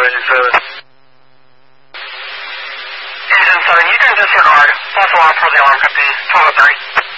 engine 7. Engine 7, you can disregard. False alarm for the alarm company. 1203.